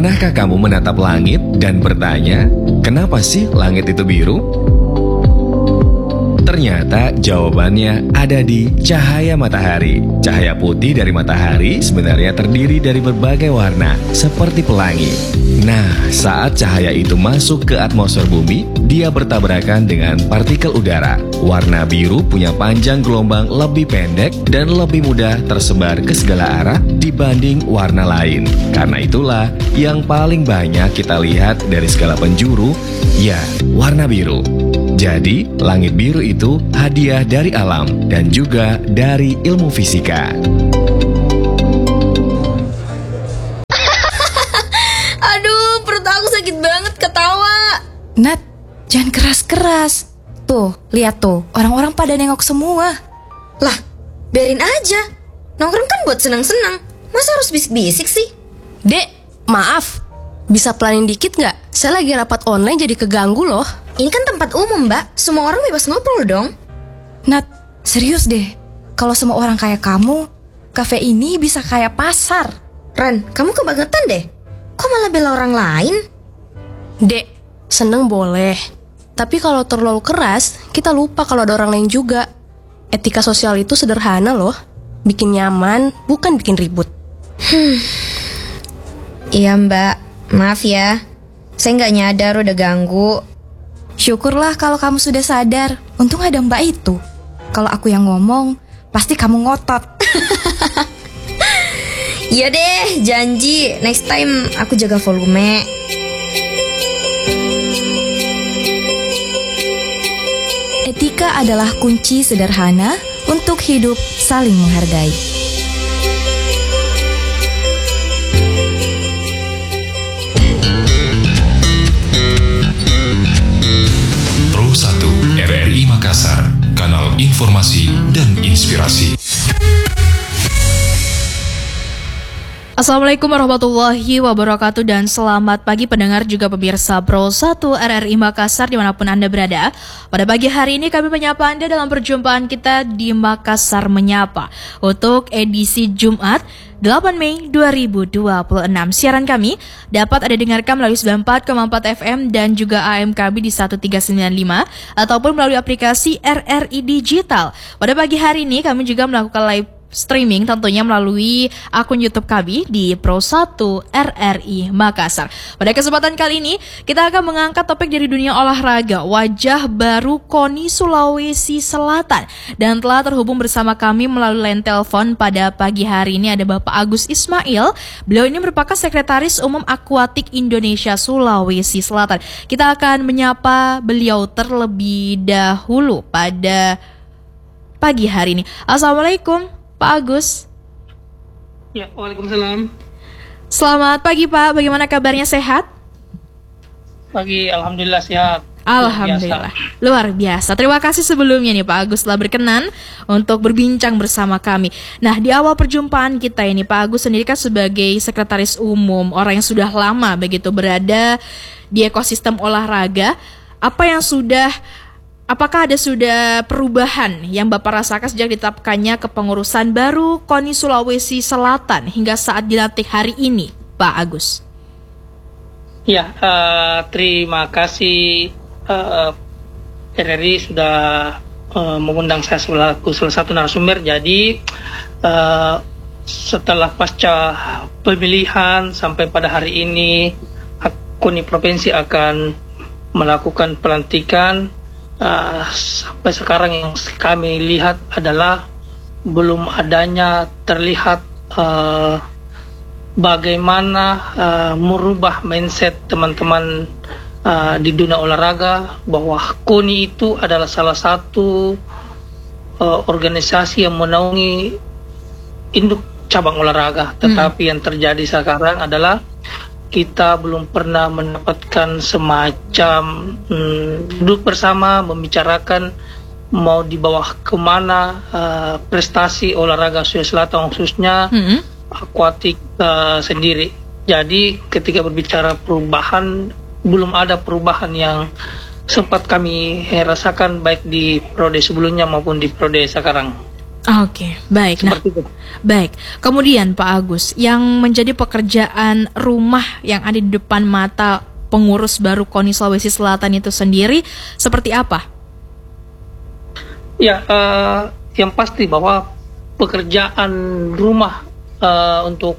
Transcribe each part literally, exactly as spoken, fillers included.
Pernahkah kamu menatap langit dan bertanya, kenapa sih langit itu biru? Ternyata jawabannya ada di cahaya matahari. Cahaya putih dari matahari sebenarnya terdiri dari berbagai warna, seperti pelangi. Nah, saat cahaya itu masuk ke atmosfer bumi, dia bertabrakan dengan partikel udara. Warna biru punya panjang gelombang lebih pendek dan lebih mudah tersebar ke segala arah dibanding warna lain. Karena itulah yang paling banyak kita lihat dari segala penjuru, ya, warna biru. Jadi, langit biru itu hadiah dari alam dan juga dari ilmu fisika. Aduh, perut aku sakit banget ketawa. Nat, jangan keras-keras. Tuh, lihat tuh, orang-orang pada nengok semua. Lah, biarin aja. Nongkrong kan buat senang-senang. Masa harus bisik-bisik sih? Dek, maaf. Bisa pelanin dikit nggak? Saya lagi rapat online jadi keganggu loh. Ini kan tempat umum, Mbak. Semua orang bebas ngobrol dong. Nat, serius deh. Kalau semua orang kayak kamu, kafe ini bisa kayak pasar. Ran, kamu kebangetan deh. Kok malah bela orang lain? Dek, seneng boleh. Tapi kalau terlalu keras, kita lupa kalau ada orang lain juga. Etika sosial itu sederhana loh. Bikin nyaman, bukan bikin ribut. Hmm. Iya, Mbak. Maaf ya. Saya nggak nyadar udah ganggu. Syukurlah kalau kamu sudah sadar. Untung ada Mbak itu. Kalau aku yang ngomong, pasti kamu ngotot. Iya deh, janji. Next time aku jaga volume. Etika adalah kunci sederhana untuk hidup saling menghargai. Pro satu R R I Makassar, kanal informasi dan inspirasi. Assalamualaikum warahmatullahi wabarakatuh dan selamat pagi pendengar juga pemirsa Pro satu R R I Makassar dimanapun Anda berada. Pada pagi hari ini kami menyapa Anda dalam perjumpaan kita di Makassar Menyapa untuk edisi Jumat delapan Mei dua ribu dua puluh enam. Siaran kami dapat Anda dengarkan melalui sembilan puluh empat koma empat F M dan juga A M K B di seribu tiga ratus sembilan puluh lima ataupun melalui aplikasi R R I Digital. Pada pagi hari ini kami juga melakukan live streaming tentunya melalui akun YouTube kami di Pro satu R R I Makassar. Pada kesempatan kali ini kita akan mengangkat topik dari dunia olahraga, wajah baru KONI Sulawesi Selatan, dan telah terhubung bersama kami melalui line telepon pada pagi hari ini ada Bapak Agus Ismail. Beliau ini merupakan Sekretaris Umum Aquatic Indonesia Sulawesi Selatan. Kita akan menyapa beliau terlebih dahulu pada pagi hari ini. Assalamualaikum Pak Agus. Ya, waalaikumsalam. Selamat pagi Pak, bagaimana kabarnya, sehat? Pagi, alhamdulillah sehat. Alhamdulillah, biasa. Luar biasa. Terima kasih sebelumnya nih Pak Agus telah berkenan untuk berbincang bersama kami. Nah, di awal perjumpaan kita ini Pak Agus sendiri kan sebagai Sekretaris Umum, orang yang sudah lama begitu berada di ekosistem olahraga. Apa yang sudah Apakah ada sudah perubahan yang Bapak rasakan sejak ditetapkannya kepengurusan baru KONI Sulawesi Selatan hingga saat dilantik hari ini, Pak Agus? Ya, uh, terima kasih uh, R R I sudah uh, mengundang saya selaku salah satu narasumber. Jadi uh, setelah pasca pemilihan sampai pada hari ini, KONI Provinsi akan melakukan pelantikan. Uh, sampai sekarang yang kami lihat adalah belum adanya terlihat uh, bagaimana uh, merubah mindset teman-teman uh, di dunia olahraga bahwa KONI itu adalah salah satu uh, organisasi yang menaungi induk cabang olahraga. Tetapi hmm. yang terjadi sekarang adalah kita belum pernah mendapatkan semacam hmm, duduk bersama membicarakan mau di bawah kemana uh, prestasi olahraga Sulawesi Selatan khususnya mm-hmm. akuatik uh, sendiri. Jadi ketika berbicara perubahan, belum ada perubahan yang sempat kami rasakan baik di Prode sebelumnya maupun di Prode sekarang. Oke, baik. Nah, Seperti itu. baik. Kemudian Pak Agus, yang menjadi pekerjaan rumah yang ada di depan mata pengurus baru KONI Sulawesi Selatan itu sendiri seperti apa? Ya, eh, yang pasti bahwa pekerjaan rumah eh, untuk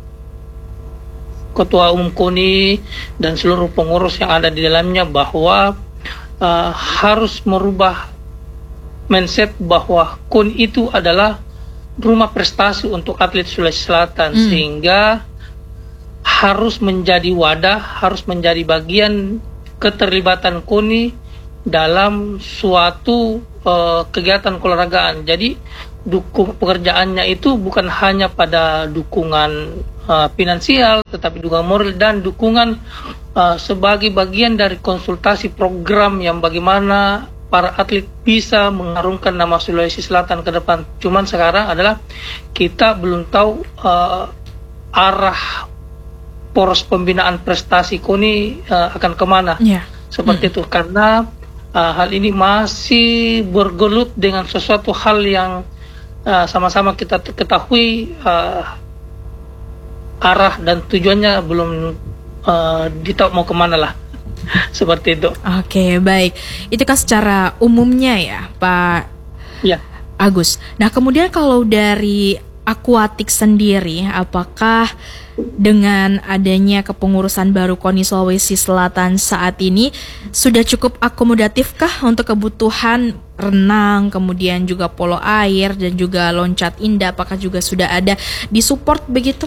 Ketua Umum KONI dan seluruh pengurus yang ada di dalamnya bahwa eh, harus merubah mindset bahwa KONI itu adalah rumah prestasi untuk atlet Sulawesi Selatan, Hmm. sehingga harus menjadi wadah, harus menjadi bagian keterlibatan KONI dalam suatu uh, kegiatan keolahragaan. Jadi dukung pekerjaannya itu bukan hanya pada dukungan uh, finansial, tetapi juga moral dan dukungan uh, sebagai bagian dari konsultasi program yang bagaimana para atlet bisa mengharumkan nama Sulawesi Selatan ke depan. Cuman sekarang adalah kita belum tahu uh, arah poros pembinaan prestasi KONI uh, akan kemana. Ya. Seperti itu, karena uh, hal ini masih bergelut dengan sesuatu hal yang uh, sama-sama kita ketahui uh, arah dan tujuannya belum uh, ditahu mau kemana lah. Seperti itu. Oke, baik. Itu kan secara umumnya ya, Pak Ya. Agus. Nah, kemudian kalau dari akuatik sendiri, apakah dengan adanya kepengurusan baru KONI Sulawesi Selatan saat ini sudah cukup akomodatifkah untuk kebutuhan renang, kemudian juga polo air dan juga loncat indah? Apakah juga sudah ada disupport begitu?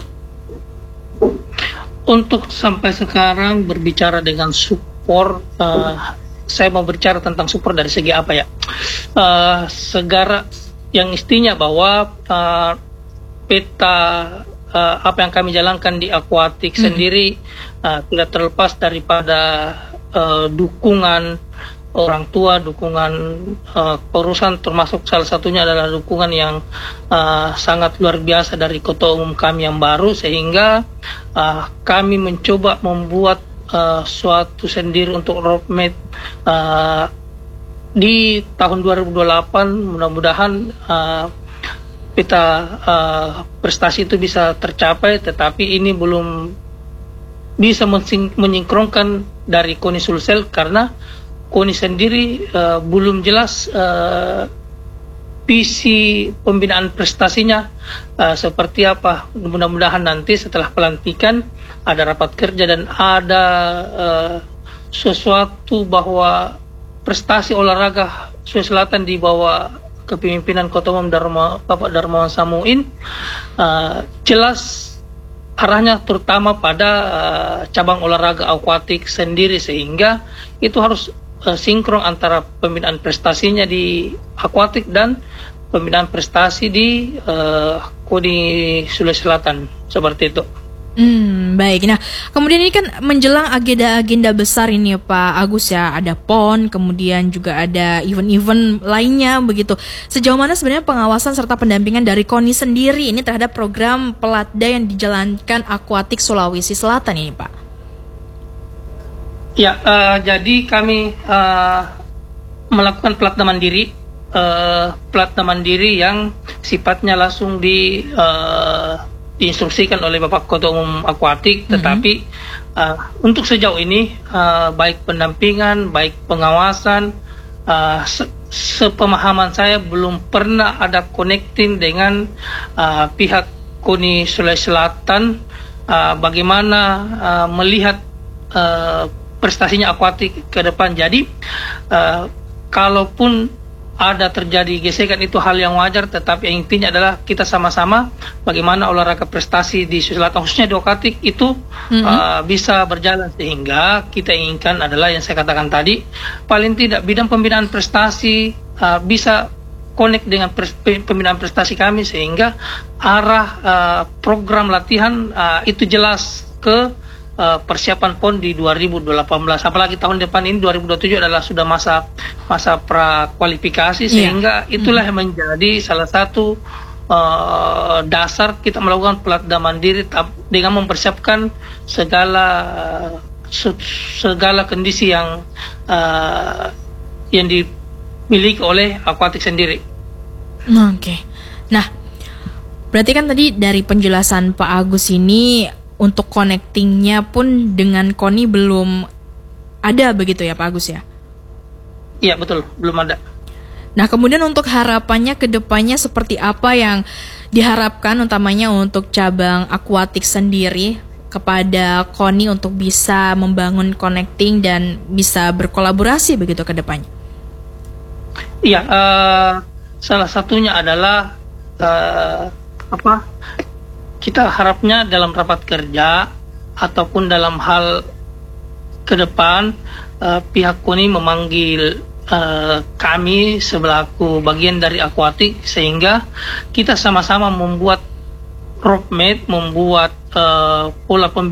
Untuk sampai sekarang berbicara dengan support, uh, saya mau berbicara tentang support dari segi apa ya? Uh, segara yang istinya bahwa uh, peta uh, apa yang kami jalankan di akuatik hmm. sendiri uh, tidak terlepas daripada uh, dukungan orang tua, dukungan uh, perusahaan, termasuk salah satunya adalah dukungan yang uh, sangat luar biasa dari Ketua Umum kami yang baru, sehingga uh, kami mencoba membuat uh, suatu sendiri untuk roadmap uh, di tahun dua ribu dua puluh delapan. Mudah-mudahan uh, peta uh, prestasi itu bisa tercapai, tetapi ini belum bisa mensinkronkan dari KONI Sulsel karena KONI sendiri uh, belum jelas uh, visi pembinaan prestasinya uh, seperti apa. Mudah-mudahan nanti setelah pelantikan ada rapat kerja dan ada uh, sesuatu bahwa prestasi olahraga Sulawesi Selatan di bawah kepemimpinan Ketua Umum Darma, Bapak Darmawan Samuin uh, jelas arahnya terutama pada uh, cabang olahraga akuatik sendiri, sehingga itu harus uh, sinkron antara pembinaan prestasinya di akuatik dan pembinaan prestasi di uh, KONI Sulawesi Selatan, seperti itu. Hmm, baik. Nah, kemudian ini kan menjelang agenda-agenda besar ini Pak Agus ya, ada P O N, kemudian juga ada event-event lainnya begitu. Sejauh mana sebenarnya pengawasan serta pendampingan dari KONI sendiri ini terhadap program Pelatda yang dijalankan Akuatik Sulawesi Selatan ini, Pak? Ya, uh, jadi kami uh, melakukan Pelatda mandiri, uh, Pelatda mandiri yang sifatnya langsung di uh, diinstruksikan oleh Bapak Ketua Umum Akuatik, tetapi mm-hmm. uh, untuk sejauh ini uh, baik pendampingan, baik pengawasan, uh, se- sepemahaman saya belum pernah ada connecting dengan uh, pihak KONI Sulawesi Selatan uh, bagaimana uh, melihat uh, prestasinya akuatik ke depan. Jadi uh, kalaupun ada terjadi gesekan itu hal yang wajar, tetapi yang intinya adalah kita sama-sama bagaimana olahraga prestasi di Sulawesi Selatan khususnya di akuatik itu mm-hmm. uh, bisa berjalan, sehingga kita inginkan adalah yang saya katakan tadi, paling tidak bidang pembinaan prestasi uh, bisa connect dengan pres- pembinaan prestasi kami, sehingga arah uh, program latihan uh, itu jelas ke Uh, persiapan P O N di dua ribu delapan belas, apalagi tahun depan ini dua ribu dua puluh tujuh adalah sudah masa masa pra kualifikasi, sehingga yeah. itulah yang menjadi salah satu uh, dasar kita melakukan Pelatda mandiri dengan mempersiapkan segala uh, segala kondisi yang uh, yang dimiliki oleh akuatik sendiri. Oke. Okay. Nah, berarti kan tadi dari penjelasan Pak Agus ini untuk connectingnya pun dengan KONI belum ada begitu ya Pak Agus ya? Iya betul, belum ada. Nah kemudian untuk harapannya ke depannya seperti apa yang diharapkan utamanya untuk cabang akuatik sendiri kepada KONI untuk bisa membangun connecting dan bisa berkolaborasi begitu ke depannya? Iya, uh, salah satunya adalah uh, apa? Kita harapnya dalam rapat kerja ataupun dalam hal ke depan uh, pihak KONI memanggil uh, kami selaku bagian dari akuatik sehingga kita sama-sama membuat roadmap, membuat uh, pola pembicaraan